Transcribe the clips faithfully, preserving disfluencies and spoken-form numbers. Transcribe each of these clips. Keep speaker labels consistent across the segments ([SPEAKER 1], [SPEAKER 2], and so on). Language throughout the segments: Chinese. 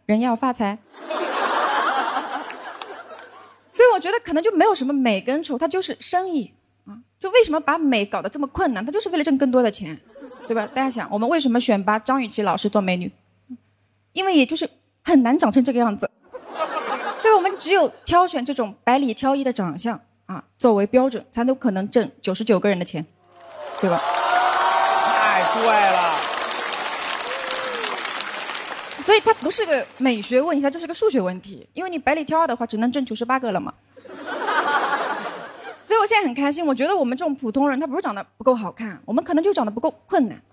[SPEAKER 1] 人要发财。所以我觉得可能就没有什么美跟丑，它就是生意啊。就为什么把美搞得这么困难，它就是为了挣更多的钱，对吧？大家想，我们为什么选拔张雨绮老师做美女？因为也就是很难长成这个样子，对吧？我们只有挑选这种百里挑一的长相啊作为标准，才有可能挣九十九个人的钱，对吧？
[SPEAKER 2] 太对了。
[SPEAKER 1] 所以它不是个美学问题，它就是个数学问题。因为你百里挑二的话，只能挣九十八个了嘛。所以我现在很开心，我觉得我们这种普通人，他不是长得不够好看，我们可能就长得不够困难。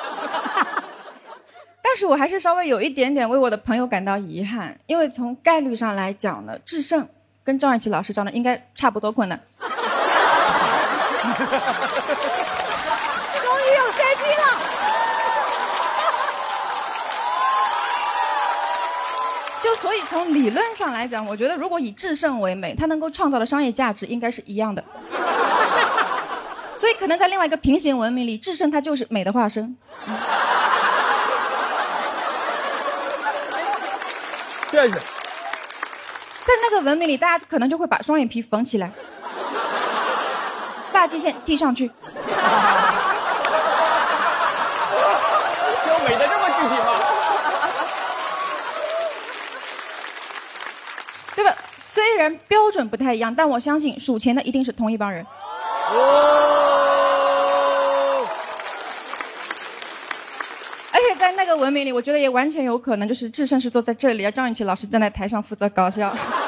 [SPEAKER 1] 但是我还是稍微有一点点为我的朋友感到遗憾，因为从概率上来讲呢，智胜跟张雨绮老师长得应该差不多困难。
[SPEAKER 3] 终于有 C P 了。
[SPEAKER 1] 就所以从理论上来讲，我觉得如果以智胜为美，它能够创造的商业价值应该是一样的。所以可能在另外一个平行文明里，智胜它就是美的化身。
[SPEAKER 2] 确实，
[SPEAKER 1] 在那个文明里，大家可能就会把双眼皮缝起来，发际线剃上去。
[SPEAKER 2] 有美的这么具体吗？
[SPEAKER 1] 对吧？虽然标准不太一样，但我相信数钱的一定是同一帮人。
[SPEAKER 2] 哦。
[SPEAKER 1] 而且在那个文明里，我觉得也完全有可能就是智胜是坐在这里，张雨绮老师站在台上负责搞笑。